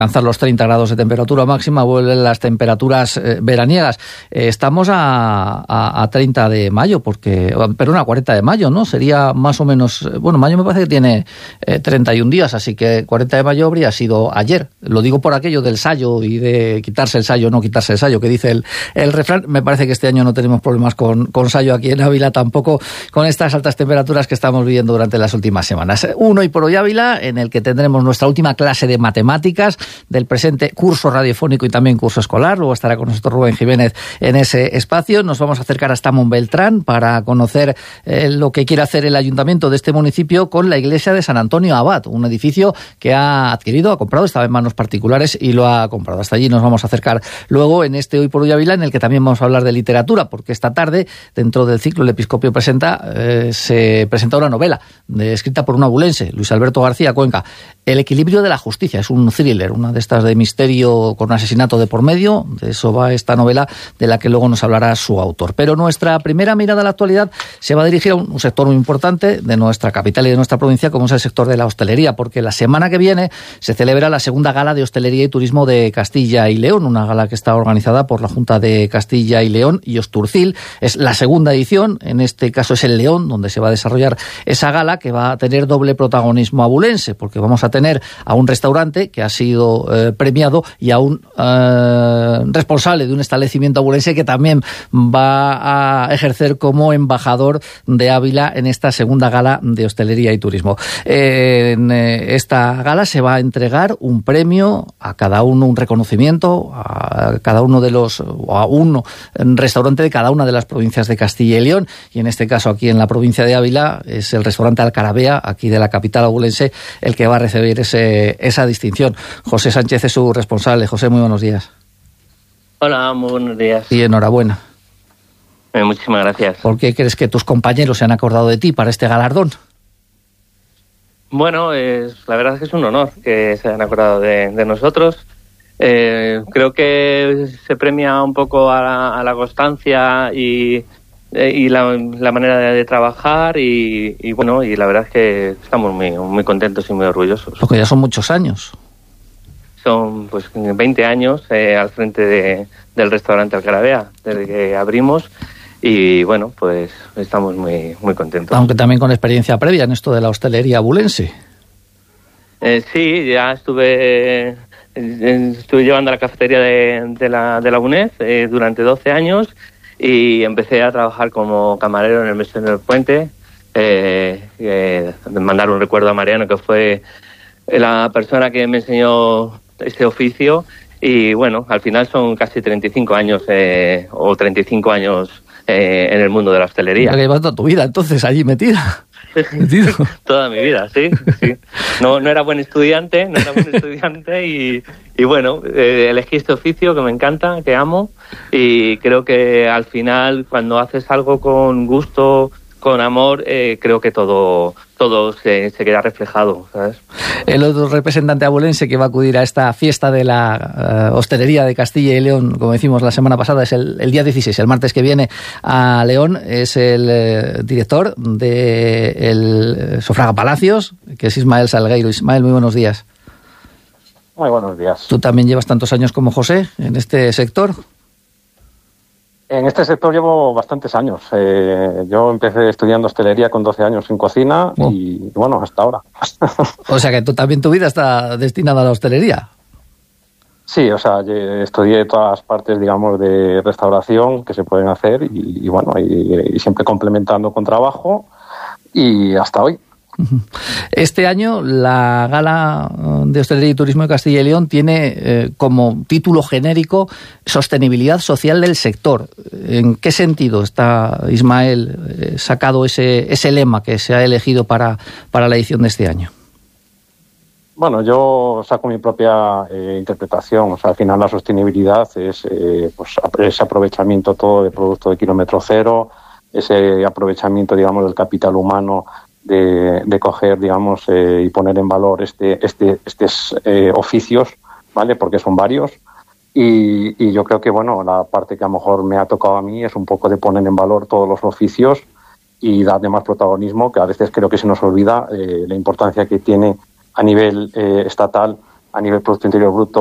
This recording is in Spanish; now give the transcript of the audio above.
alcanzar los 30 grados de temperatura máxima, vuelven las temperaturas veraniegas. Estamos a 30 de mayo, a 40 de mayo, ¿no? Sería más o menos, mayo me parece que tiene 31 días, así que 40 de mayo habría sido ayer. Lo digo por aquello del sayo y de quitarse el sayo o no quitarse el sayo, que dice el refrán. Me parece que este año no tenemos problemas con sayo aquí en Ávila, tampoco con estas altas temperaturas que estamos viviendo durante las últimas semanas. Hoy por hoy Ávila, en el que tendremos nuestra última clase de matemáticas del presente curso radiofónico y también curso escolar. Luego estará con nosotros Rubén Jiménez en ese espacio. Nos vamos a acercar hasta Montbeltrán para conocer lo que quiere hacer el ayuntamiento de este municipio con la iglesia de San Antonio Abad, un edificio que ha comprado, estaba en manos particulares y lo ha comprado. Hasta allí nos vamos a acercar luego en este Hoy por Hoy Ávila, en el que también vamos a hablar de literatura, porque esta tarde, dentro del ciclo El Episcopio Presenta, se presenta una novela escrita por un abulense, Luis Alberto García Cuenca, El equilibrio de la justicia. Es un thriller, una de estas de misterio con un asesinato de por medio. De eso va esta novela, de la que luego nos hablará su autor. Pero nuestra primera mirada a la actualidad se va a dirigir a un sector muy importante de nuestra capital y de nuestra provincia, como es el sector de la hostelería, porque la semana que viene se celebra la segunda gala de hostelería y turismo de Castilla y León, una gala que está organizada por la Junta de Castilla y León y Osturcil. Es la segunda edición, en este caso es en León, donde se va a desarrollar esa gala, que va a tener doble protagonismo abulense, porque vamos a tener a un restaurante que ha sido premiado y a un responsable de un establecimiento abulense que también va a ejercer como embajador de Ávila en esta segunda gala de hostelería y turismo. En esta gala se va a entregar un premio a cada uno, un reconocimiento a cada uno a un restaurante de cada una de las provincias de Castilla y León, y en este caso aquí en la provincia de Ávila es el restaurante Alcarabea, aquí de la capital abulense, el que va a recibir esa distinción. José Sánchez es su responsable. José, muy buenos días. Hola, muy buenos días. Y enhorabuena. Muchísimas gracias. ¿Por qué crees que tus compañeros se han acordado de ti para este galardón? Bueno, la verdad es que es un honor que se hayan acordado de nosotros. Creo que se premia un poco a la constancia y la manera de trabajar y la verdad es que estamos muy contentos y muy orgullosos. Porque ya son muchos años. Son 20 años al frente del restaurante Alcarabea, desde que abrimos, y bueno, pues estamos muy contentos. Aunque también con experiencia previa en esto de la hostelería abulense. Sí, ya estuve llevando la cafetería de la UNED durante 12 años y empecé a trabajar como camarero en el Mesón del Puente. Mandar un recuerdo a Mariano, que fue la persona que me enseñó este oficio, y bueno, al final son casi 35 años en el mundo de la hostelería. Que llevas toda tu vida entonces allí metida. Toda mi vida, sí. No era buen estudiante y bueno, elegí este oficio que me encanta, que amo, y creo que al final, cuando haces algo con gusto, con amor, creo que todo se queda reflejado, ¿sabes? El otro representante abulense que va a acudir a esta fiesta de la hostelería de Castilla y León, como decimos la semana pasada, es el día 16, el martes que viene, a León, es el director de Sofraga Palacios, que es Ismael Salgueiro. Ismael, muy buenos días. Muy buenos días. ¿Tú también llevas tantos años como José en este sector? En este sector llevo bastantes años. Yo empecé estudiando hostelería con 12 años en cocina y bueno, hasta ahora. O sea que tú también, tu vida está destinada a la hostelería. Sí, o sea, estudié todas las partes, digamos, de restauración que se pueden hacer y bueno, y siempre complementando con trabajo y hasta hoy. Este año la Gala de Hostelería y Turismo de Castilla y León tiene como título genérico Sostenibilidad Social del Sector. ¿En qué sentido está, Ismael, sacado ese lema que se ha elegido para la edición de este año? Bueno, yo saco mi propia interpretación. O sea, al final la sostenibilidad es ese aprovechamiento todo de producto de kilómetro cero, ese aprovechamiento, digamos, del capital humano, de coger, digamos, y poner en valor estos oficios, ¿vale? Porque son varios. Y yo creo que, bueno, la parte que a lo mejor me ha tocado a mí es un poco de poner en valor todos los oficios y darle más protagonismo, que a veces creo que se nos olvida la importancia que tiene a nivel estatal a nivel Producto Interior Bruto